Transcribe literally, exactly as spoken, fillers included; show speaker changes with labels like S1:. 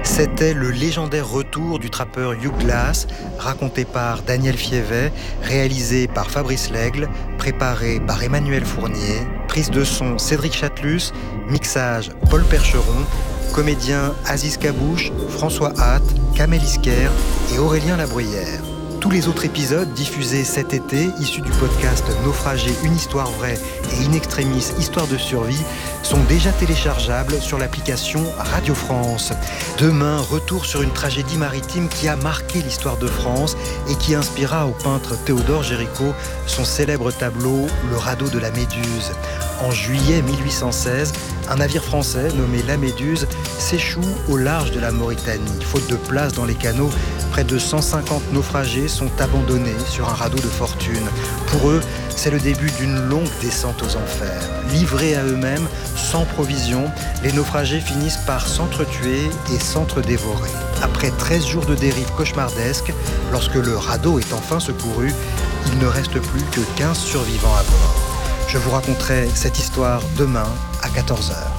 S1: C'était le légendaire retour du trappeur Hugh Glass, raconté par Daniel Fievet, réalisé par Fabrice Lègle, préparé par Emmanuel Fournier, prise de son Cédric Chatelus, mixage Paul Percheron, comédiens Aziz Kabouche, François Hatt, Kamel Isker et Aurélien Labruyère. Tous les autres épisodes diffusés cet été, issus du podcast Naufragé, une histoire vraie et In Extremis, histoire de survie, sont déjà téléchargeables sur l'application Radio France. Demain, retour sur une tragédie maritime qui a marqué l'histoire de France et qui inspira au peintre Théodore Géricault son célèbre tableau Le radeau de la Méduse. En juillet mille huit cent seize, un navire français nommé La Méduse s'échoue au large de la Mauritanie. Faute de place dans les canaux, près de cent cinquante naufragés sont abandonnés sur un radeau de fortune. Pour eux, c'est le début d'une longue descente aux enfers. Livrés à eux-mêmes, sans provisions, les naufragés finissent par s'entretuer et s'entre-dévorer. Après treize jours de dérive cauchemardesque, lorsque le radeau est enfin secouru, il ne reste plus que quinze survivants à bord. Je vous raconterai cette histoire demain à quatorze heures.